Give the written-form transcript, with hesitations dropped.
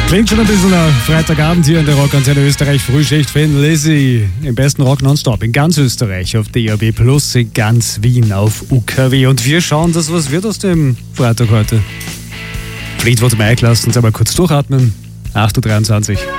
Klingt schon ein bisschen nach Freitagabend hier in der Rockantenne Österreich. Frühschicht Finn Lizzy im besten Rock nonstop in ganz Österreich auf DAB Plus, in ganz Wien auf UKW. Und wir schauen, dass was wird aus dem Freitag heute. Fleetwood Mac, lasst uns aber kurz durchatmen. 8.23 Uhr.